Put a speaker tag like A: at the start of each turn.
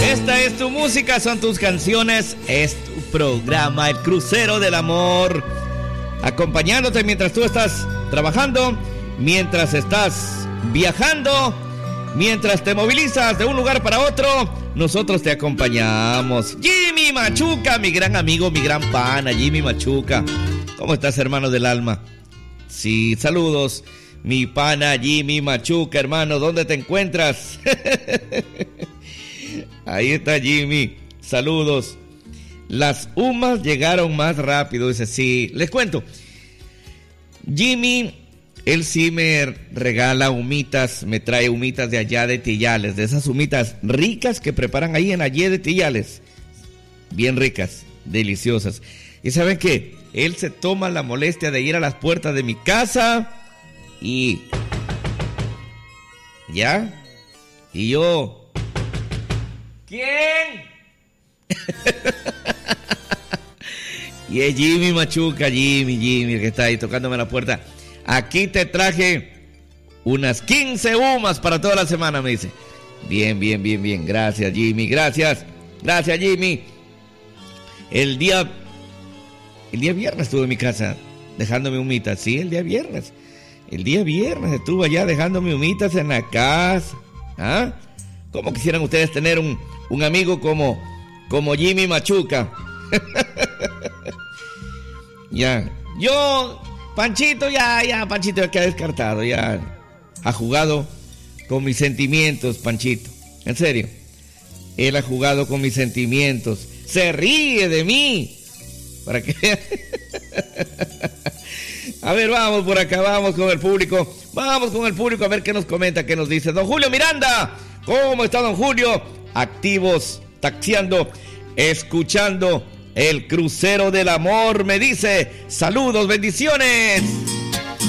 A: Esta es tu música, son tus canciones, es tu programa, El Crucero del Amor. Acompañándote mientras tú estás trabajando, mientras estás viajando, mientras te movilizas de un lugar para otro, nosotros te acompañamos. Jimmy Machuca, mi gran amigo, mi gran pana, Jimmy Machuca. ¿Cómo estás, hermano del alma? Sí, saludos, mi pana Jimmy Machuca, hermano, ¿dónde te encuentras? Ahí está Jimmy, saludos. Las humas llegaron más rápido, dice, sí, les cuento. Jimmy, él sí me regala humitas, me trae humitas de allá de Tillales, de esas humitas ricas que preparan ahí en allá de Tillales. Bien ricas, deliciosas. ¿Y saben qué? Él se toma la molestia de ir a las puertas de mi casa y... ¿ya? Y yo... ¿quién? Y es Jimmy Machuca, Jimmy, el que está ahí tocándome la puerta. Aquí te traje unas 15 humas para toda la semana, me dice. Bien. Gracias, Jimmy, gracias. Gracias, Jimmy. El día viernes estuve en mi casa dejándome humitas. Sí, el día viernes. El día viernes estuve allá dejándome humitas en la casa. ¿Ah? ¿Cómo quisieran ustedes tener un amigo como Jimmy Machuca? Ya. Yo, Panchito ya queda descartado. Ya ha jugado con mis sentimientos, Panchito. En serio. Él ha jugado con mis sentimientos. Se ríe de mí. ¿Para qué? A ver, vamos por acá, vamos con el público. Vamos con el público a ver qué nos comenta, qué nos dice. Don Julio Miranda, ¿cómo está, don Julio? Activos, taxiando, escuchando El Crucero del Amor. Me dice, saludos, bendiciones.